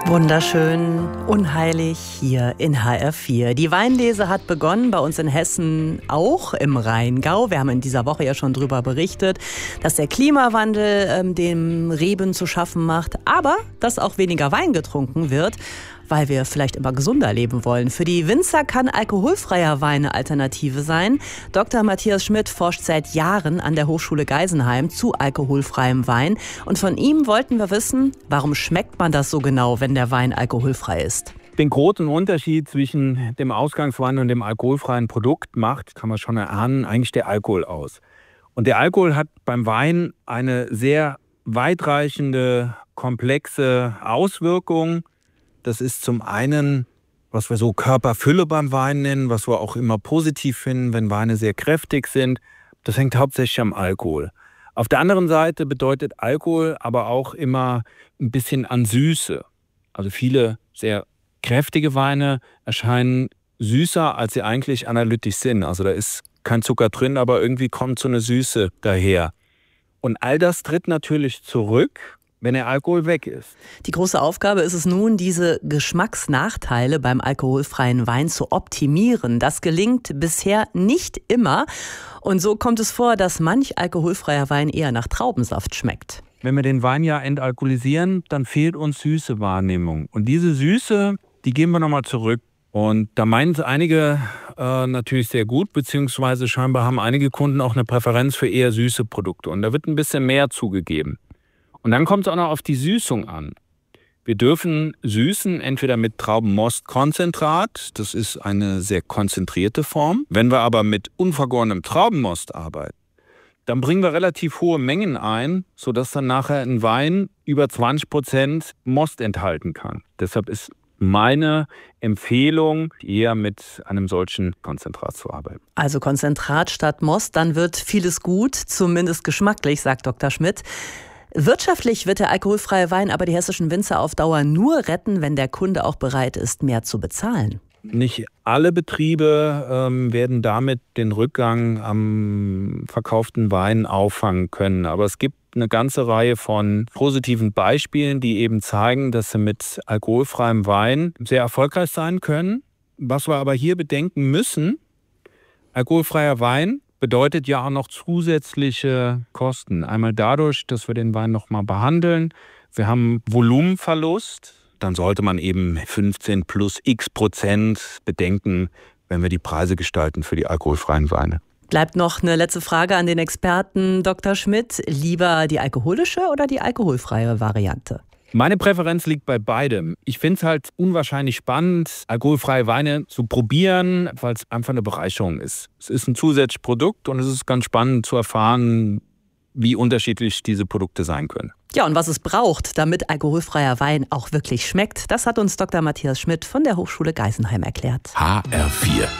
Wunderschön, unheilig hier in HR4. Die Weinlese hat begonnen, bei uns in Hessen, auch im Rheingau. Wir haben in dieser Woche ja schon darüber berichtet, dass der Klimawandel dem Reben zu schaffen macht, aber dass auch weniger Wein getrunken wird, weil wir vielleicht immer gesunder leben wollen. Für die Winzer kann alkoholfreier Wein eine Alternative sein. Dr. Matthias Schmidt forscht seit Jahren an der Hochschule Geisenheim zu alkoholfreiem Wein. Und von ihm wollten wir wissen, warum schmeckt man das so genau, wenn der Wein alkoholfrei ist? Den großen Unterschied zwischen dem Ausgangswein und dem alkoholfreien Produkt macht, kann man schon erahnen, eigentlich der Alkohol aus. Und der Alkohol hat beim Wein eine sehr weitreichende, komplexe Auswirkung. Das ist zum einen, was wir so Körperfülle beim Wein nennen, was wir auch immer positiv finden, wenn Weine sehr kräftig sind. Das hängt hauptsächlich am Alkohol. Auf der anderen Seite bedeutet Alkohol aber auch immer ein bisschen an Süße. Also viele sehr kräftige Weine erscheinen süßer, als sie eigentlich analytisch sind. Also da ist kein Zucker drin, aber irgendwie kommt so eine Süße daher. Und all das tritt natürlich zurück, wenn der Alkohol weg ist. Die große Aufgabe ist es nun, diese Geschmacksnachteile beim alkoholfreien Wein zu optimieren. Das gelingt bisher nicht immer. Und so kommt es vor, dass manch alkoholfreier Wein eher nach Traubensaft schmeckt. Wenn wir den Wein ja entalkoholisieren, dann fehlt uns Süßewahrnehmung. Und diese Süße, die geben wir nochmal zurück. Und da meinen es einige natürlich sehr gut, beziehungsweise scheinbar haben einige Kunden auch eine Präferenz für eher süße Produkte. Und da wird ein bisschen mehr zugegeben. Und dann kommt es auch noch auf die Süßung an. Wir dürfen süßen entweder mit Traubenmostkonzentrat, das ist eine sehr konzentrierte Form. Wenn wir aber mit unvergorenem Traubenmost arbeiten, dann bringen wir relativ hohe Mengen ein, sodass dann nachher ein Wein über 20% Most enthalten kann. Deshalb ist meine Empfehlung, eher mit einem solchen Konzentrat zu arbeiten. Also Konzentrat statt Most, dann wird vieles gut, zumindest geschmacklich, sagt Dr. Schmidt. Wirtschaftlich wird der alkoholfreie Wein aber die hessischen Winzer auf Dauer nur retten, wenn der Kunde auch bereit ist, mehr zu bezahlen. Nicht alle Betriebe werden damit den Rückgang am verkauften Wein auffangen können. Aber es gibt eine ganze Reihe von positiven Beispielen, die eben zeigen, dass sie mit alkoholfreiem Wein sehr erfolgreich sein können. Was wir aber hier bedenken müssen, alkoholfreier Wein bedeutet ja auch noch zusätzliche Kosten. Einmal dadurch, dass wir den Wein nochmal behandeln. Wir haben Volumenverlust. Dann sollte man eben 15 plus x% bedenken, wenn wir die Preise gestalten für die alkoholfreien Weine. Bleibt noch eine letzte Frage an den Experten, Dr. Schmidt. Lieber die alkoholische oder die alkoholfreie Variante? Meine Präferenz liegt bei beidem. Ich finde es halt unwahrscheinlich spannend, alkoholfreie Weine zu probieren, weil es einfach eine Bereicherung ist. Es ist ein zusätzliches Produkt und es ist ganz spannend zu erfahren, wie unterschiedlich diese Produkte sein können. Ja, und was es braucht, damit alkoholfreier Wein auch wirklich schmeckt, das hat uns Dr. Matthias Schmidt von der Hochschule Geisenheim erklärt. HR4